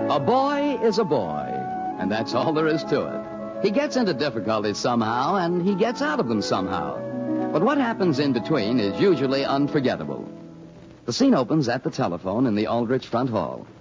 A boy is a boy, and that's all there is to it. He gets into difficulties somehow, and he gets out of them somehow. But what happens in between is usually unforgettable. The scene opens at the telephone in the Aldrich front hall.